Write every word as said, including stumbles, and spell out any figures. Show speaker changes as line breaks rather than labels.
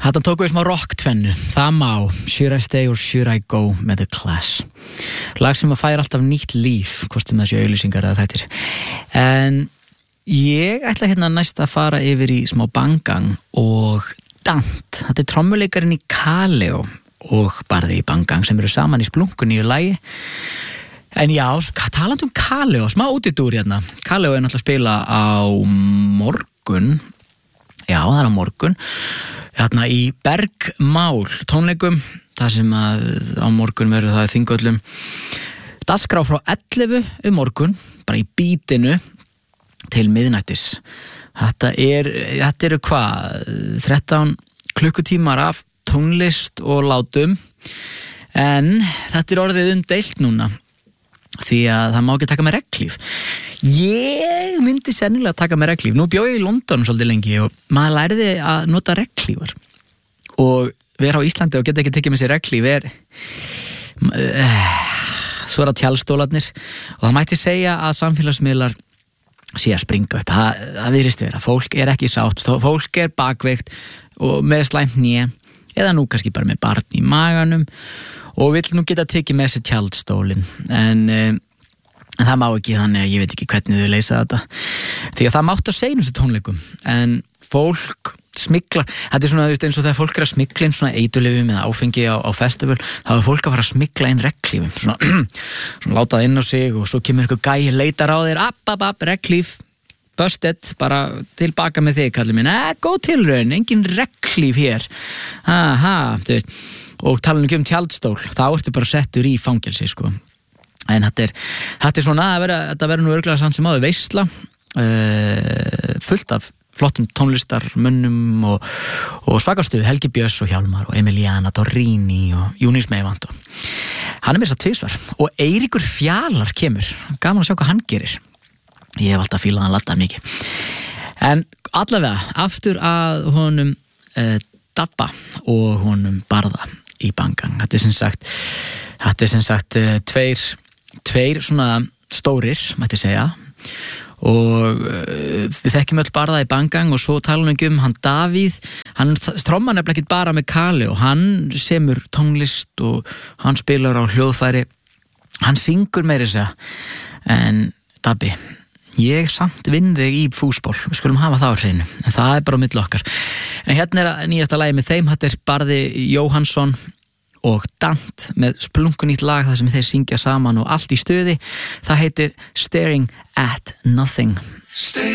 Þetta tók við smá rock-tvennu. Það má. Should I Stay or Should I Go með The Clash. Lag sem að færa alltaf nýtt líf, hvort sem þessi auglýsingar eða þættir. En ég ætla hérna næst að fara yfir í smá Bangang og Dant. Þetta er trommuleikarinn í Kaleo og Barði í Bangang sem eru saman í splunkunni í lagi. En já, talandi um Kaleo, smá útidúr hérna. Kaleo er náttúrulega að spila á morgun. Já, það er á morgun. Hérna í Bergmál tónleikum, það sem að á morgun verður það í Þingvöllum. Dagskrá frá ellefu um morgun, bara í bítinu til miðnættis. Þetta er, þetta eru hvað, þrettán klukkutímar af tónlist og látum, en þetta er orðið umdeilt núna, því að það má ekki taka með regnhlíf. Ég myndi sennilega taka með regnhlíf. Nú bjó ég í London svolítið lengi og maður læriði að nota regnhlífar. Og vera á Íslandi og geta ekki tekið með sér regnhlíf er uh, svo er að tjálstólarnir og það mætti segja að samfélagsmiðlar sé að springa upp. Það, það virðist vera. Fólk er ekki sátt. Fólk er bakveikt og með slæmt nýja eða nú kannski bara með barn í maganum og vill nú geta tekið með sér tjaldstólin. En, um, en það má ekki, þannig að ég veit ekki hvernig þau leysa þetta. Því að það mátt á seinustu tónleikum. En fólk smiklar, þetta er svona eins og þegar fólk er að smikla inn svona eiturlyfjum eða áfengi á, á festival, þá er fólk að fara að smikla inn regnhlífum, svona, svona láta það inn á sig og svo kemur eitthvað gæi, leitar á þér, app, app, app, regnhlíf, busted, bara tilbaka með þig, kallið minn, eh, góð tilraun, engin regnhlíf hér, aha, þú veist, og tala um tjaldstól, þá ertu bara settur í fangelsi, sko, en þetta er, þetta er svona, þetta verður nú örugglega samt sem áður veisla, uh, fullt af flottum tónlistarmönnum og, og svakastuð Helgi Björns og Hjálmar og Emiliana Torrini og Júnis Meivand og hann er með þess að tvisvar og Eiríkur Fjalar kemur, gaman að sjá hvað hann gerir. Ég hef alltaf fílað hann latta mikið. En allavega aftur að honum uh, Dabba og honum Barða í Bangang. Þetta er sem sagt þetta er sem sagt uh, tveir tveir svona stórir, mætti segja, og uh, við þekkjum öll Barða í Bangang og svo tala um hann Davíð, hann trommar nefnilega ekki bara með Kali og hann semur tónlist og hann spilar á hljóðfæri, hann syngur meira þess að en Dabbi, ég samt vinn þig í fúsból, við skulum hafa það á hreinu, en það er bara á milli okkar. En hérna er nýjasta lagi með þeim, þetta er Barði Jóhannsson og Dant með splunkunýtt lag þar sem þeir syngja saman og allt í stuði. Það heitir Staring at Nothing.